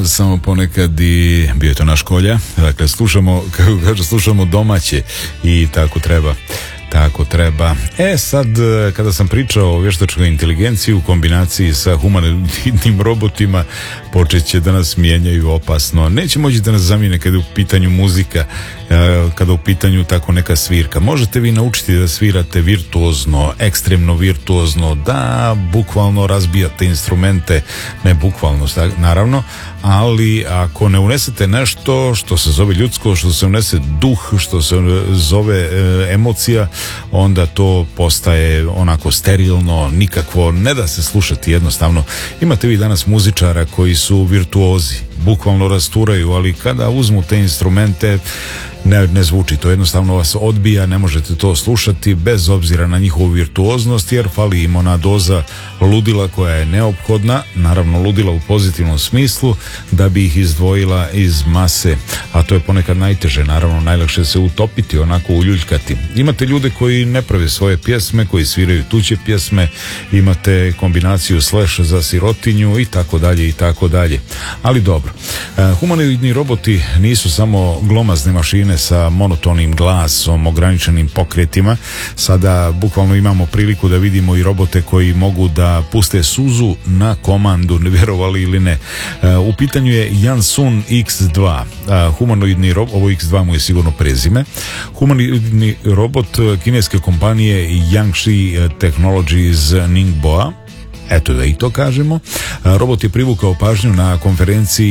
samo ponekad i bio je to naš Kolja. Dakle, slušamo, kako kaže, slušamo domaće i tako treba. Tako treba. Sad, kada sam pričao o vještačkoj inteligenciji u kombinaciji sa humanoidnim robotima, počet će da nas mijenjaju opasno. Neće moći da nas zamijene kada je u pitanju muzika, kada je u pitanju tako neka svirka. Možete vi naučiti da svirate virtuozno, ekstremno virtuozno, da bukvalno razbijate instrumente, ne bukvalno, naravno, ali ako ne unesete nešto što se zove ljudsko, što se unese duh, što se zove emocija, onda to postaje onako sterilno, nikakvo, ne da se slušati jednostavno. Imate vi danas muzičara koji su virtuozi, bukvalno rasturaju, ali kada uzmu te instrumente ne zvuči, to jednostavno vas odbija, ne možete to slušati bez obzira na njihovu virtuoznost, jer fali im ona doza ludila koja je neophodna, naravno ludila u pozitivnom smislu, da bi ih izdvojila iz mase, a to je ponekad najteže, naravno najlakše se utopiti, onako uljuljkati. Imate ljude koji ne prave svoje pjesme, koji sviraju tuđe pjesme, imate kombinaciju Slash za sirotinju i tako dalje i tako dalje. Ali dobro, humanoidni roboti nisu samo glomazne mašine sa monotonim glasom, ograničenim pokretima. Sada bukvalno imamo priliku da vidimo i robote koji mogu da puste suzu na komandu, ne vjerovali ili ne. U pitanju je Yansun X2. Humanoidni robot, ovo X2 mu je sigurno prezime. Humanoidni robot kineske kompanije Yangshi Technologies Ningboa. Eto da i to kažemo. Robot je privukao pažnju na konferenciji